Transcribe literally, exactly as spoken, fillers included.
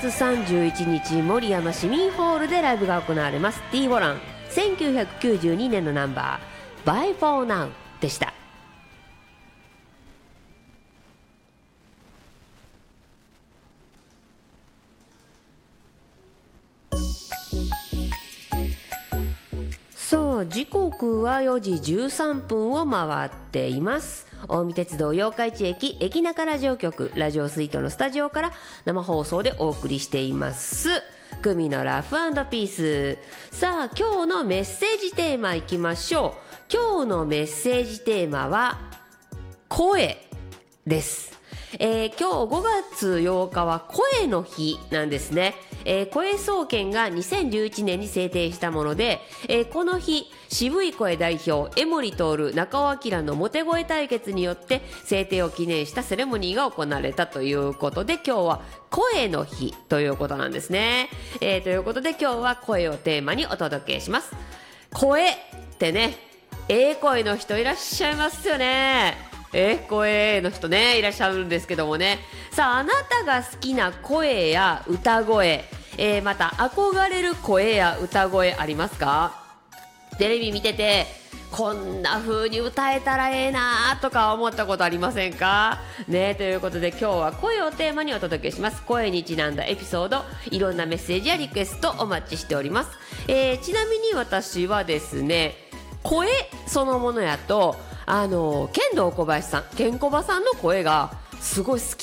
つさんじゅういちにち森山市民ホールでライブが行われます。 T ボランせんきゅうひゃくきゅうじゅうにねんのナンバー Bye for Now でした。そう、時刻はよじじゅうさんぷんを回っています。近江鉄道八日市駅駅中ラジオ局ラジオスイートのスタジオから生放送でお送りしています久美のラフ&ピース。さあ、今日のメッセージテーマいきましょう。今日のメッセージテーマは声です。えー、今日ごがつようかは声の日なんですね。えー、声総研がにせんじゅういちねんに制定したもので、えー、この日渋い声代表江森徹中尾明のモテ声対決によって制定を記念したセレモニーが行われたということで、今日は声の日ということなんですね。えー、ということで今日は声をテーマにお届けします。声ってね、ええ声の人いらっしゃいますよね。えー、声の人ね、いらっしゃるんですけどもね。さあ、あなたが好きな声や歌声、えー、また憧れる声や歌声ありますか？テレビ見ててこんな風に歌えたらええなとか思ったことありませんかね。ということで今日は声をテーマにお届けします。声にちなんだエピソード、いろんなメッセージやリクエストお待ちしております。えー、ちなみに私はですね、声そのものやとあのケンドー小林さん、ケンコバさんの声がすごい好